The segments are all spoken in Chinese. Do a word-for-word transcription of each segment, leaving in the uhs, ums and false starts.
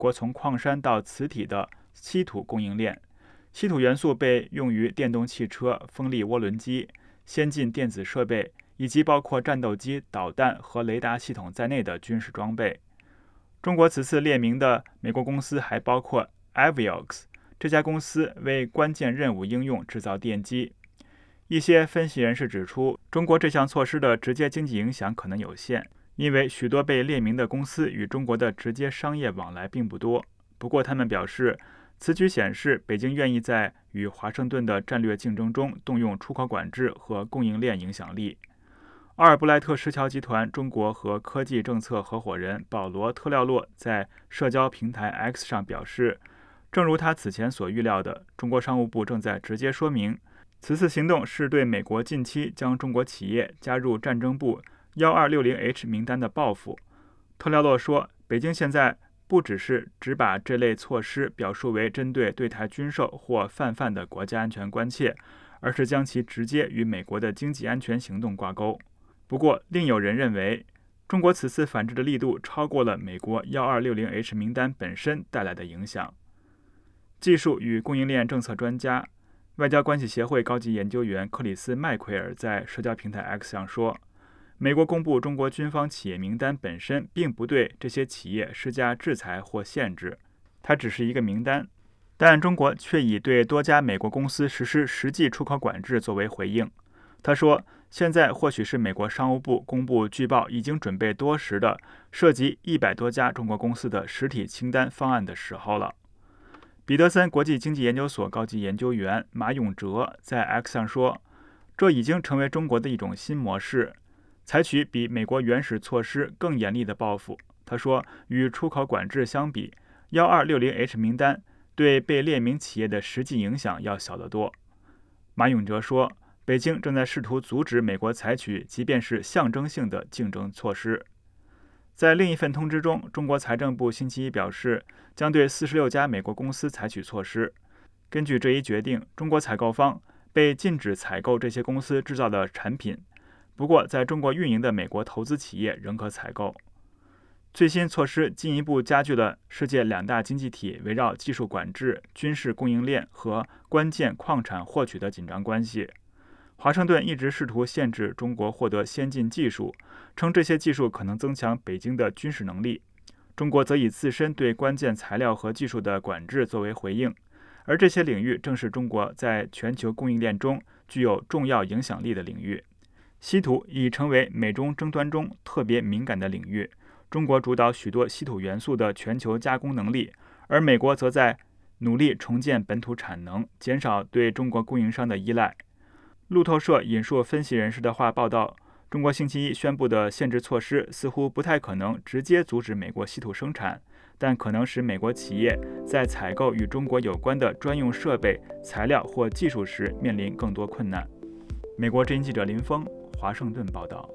国从矿山到磁体的稀土供应链。稀土元素被用于电动汽车、风力涡轮机、先进电子设备，以及包括战斗机、导弹和雷达系统在内的军事装备。中国此次列明的美国公司还包括 Aviox， 这家公司为关键任务应用制造电机。一些分析人士指出，中国这项措施的直接经济影响可能有限，因为许多被列明的公司与中国的直接商业往来并不多。不过他们表示，此举显示北京愿意在与华盛顿的战略竞争中动用出口管制和供应链影响力。阿尔布莱特石桥集团中国和科技政策合伙人保罗·特廖洛在社交平台 X 上表示，正如他此前所预料的，中国商务部正在直接说明，此次行动是对美国近期将中国企业加入战争部 一二六零 H 名单的报复。特廖洛说，北京现在不只是只把这类措施表述为针对对台军售或泛泛的国家安全关切，而是将其直接与美国的经济安全行动挂钩。不过，另有人认为，中国此次反制的力度超过了美国 一二六零 H 名单本身带来的影响。技术与供应链政策专家、外交关系协会高级研究员克里斯·麦奎尔在社交平台 X 上说，美国公布中国军方企业名单本身并不对这些企业施加制裁或限制，它只是一个名单，但中国却已对多家美国公司实施实际出口管制作为回应。他说，现在或许是美国商务部公布据报已经准备多时的涉及一百多家中国公司的实体清单方案的时候了。彼得森国际经济研究所高级研究员马永哲在 X 上说，这已经成为中国的一种新模式，采取比美国原始措施更严厉的报复。他说，与出口管制相比， 一二六零 H 名单对被列明企业的实际影响要小得多。马永哲说，北京正在试图阻止美国采取即便是象征性的竞争措施。在另一份通知中，中国财政部星期一表示，将对四十六家美国公司采取措施。根据这一决定，中国采购方被禁止采购这些公司制造的产品，不过在中国运营的美国投资企业仍可采购。最新措施进一步加剧了世界两大经济体围绕技术管制、军事供应链和关键矿产获取的紧张关系。华盛顿一直试图限制中国获得先进技术，称这些技术可能增强北京的军事能力。中国则以自身对关键材料和技术的管制作为回应，而这些领域正是中国在全球供应链中具有重要影响力的领域。稀土已成为美中争端中特别敏感的领域，中国主导许多稀土元素的全球加工能力，而美国则在努力重建本土产能，减少对中国供应商的依赖。路透社引述分析人士的话报道，中国星期一宣布的限制措施似乎不太可能直接阻止美国稀土生产，但可能使美国企业在采购与中国有关的专用设备、材料或技术时面临更多困难。美国之音记者林峰，华盛顿报道。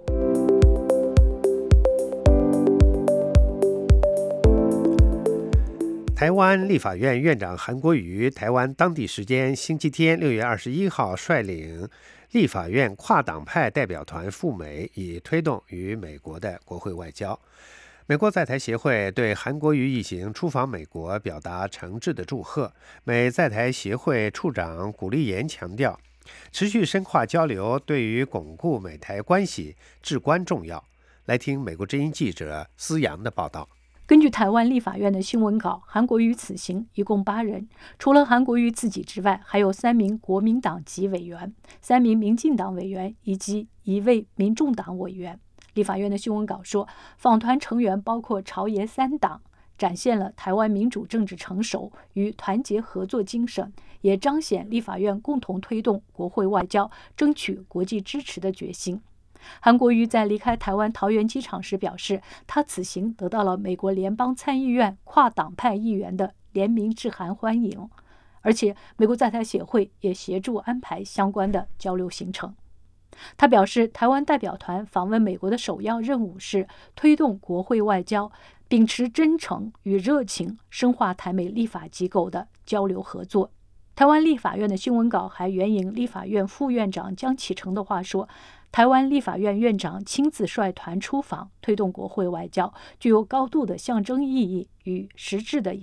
台湾立法院院长韩国瑜台湾当地时间星期天六月二十一号率领立法院跨党派代表团赴美，以推动与美国的国会外交。美国在台协会对韩国瑜一行出访美国表达诚挚的祝贺。美在台协会处长古立言强调，持续深化交流对于巩固美台关系至关重要。来听美国之音记者思阳的报道。 根据台湾立法院的新闻稿，韩国瑜此行一共八人，除了韩国瑜自己之外，还有三名国民党籍委员、三名民进党委员以及一位民众党委员。立法院的新闻稿说，访团成员包括朝野三党，展现了台湾民主政治成熟与团结合作精神，也彰显立法院共同推动国会外交、争取国际支持的决心。韩国瑜在离开台湾桃园机场时表示，他此行得到了美国联邦参议院跨党派议员的联名致函欢迎，而且美国在台协会也协助安排相关的交流行程。他表示，台湾代表团访问美国的首要任务是推动国会外交，秉持真诚与热情，深化台美立法机构的交流合作。台湾立法院的新闻稿还援引立法院副院长江启臣的话说，台湾立法院院长亲自率团出访，推动国会外交，具有高度的象征意义与实质的影